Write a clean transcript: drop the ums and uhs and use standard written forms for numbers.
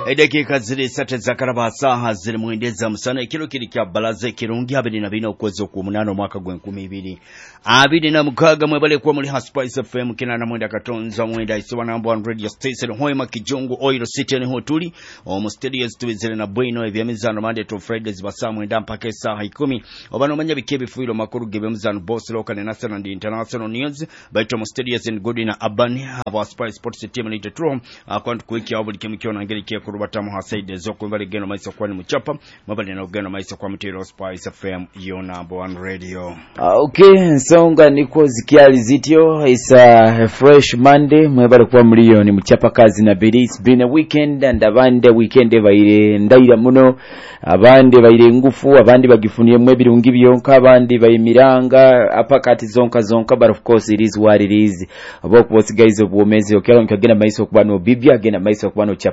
Edakika ziri sate zakaraba saha ziri mwendeza musana ekiro kiri kya balaze kirungi 24 okwezi okwomunana omwaka gw'2020 26 mwebale kwa muri Spice FM kinana mwenda katonza mwenda isiwa number 1 radio station Hoima Kijungu Oil City ni hotuli omu studios tubizire na bwino ebyamizano Monday to Fridays basa mwenda mpaka saha 10 obano manya bikebi fuilo makuru gebemizano boss local and national and international news baito mu studios in good na Abani aba Spice Sports team ni tetro akwantu kwiki abuli kimikyo nangeri kye kurubata mu hasaide zokumbali geno maiso kwa ni muchapa mabali na ugeno maiso kwa mtiro Spice FM yo number 1 radio. Okay, songa niko zikiali zityo. It's a fresh Monday. Mwebale kwa mlio ni muchapa kazi na bidi. It's been a weekend and abande weekend baire ndaira muno. Abande baire ngufu, abande bagifuniye mwebirungi byonka, abande bayimiranga apakati zonka but of course it is what it is. About what guys of womezi okero nkagena maiso kubano bibya agena maiso kubano